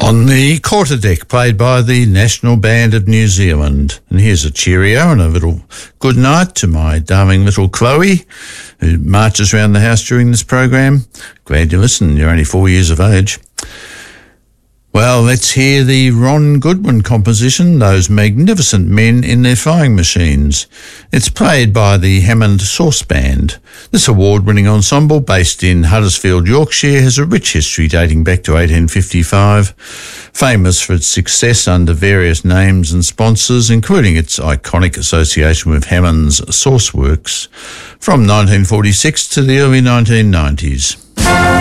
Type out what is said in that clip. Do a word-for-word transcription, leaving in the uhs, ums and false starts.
On the quarterdeck, played by the National Band of New Zealand. And here's a cheerio and a little good night to my darling little Chloe, who marches around the house during this program. Glad you listen. You're only four years of age. Well, let's hear the Ron Goodwin composition, Those Magnificent Men in Their Flying Machines. It's played by the Hammond Source Band. This award-winning ensemble, based in Huddersfield, Yorkshire, has a rich history dating back to eighteen fifty-five, famous for its success under various names and sponsors, including its iconic association with Hammond's Source Works from nineteen forty-six to the early nineteen nineties.